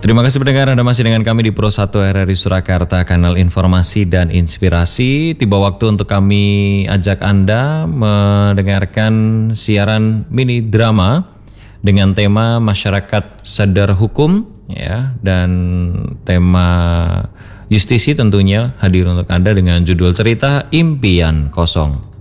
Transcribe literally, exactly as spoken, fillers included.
Terima kasih pendengar, Anda masih dengan kami di Pro satu R R I Surakarta, kanal informasi dan inspirasi. Tiba waktu untuk kami ajak Anda mendengarkan siaran mini drama dengan tema masyarakat sadar hukum, ya, dan tema justisi tentunya hadir untuk Anda dengan judul cerita Impian Kosong.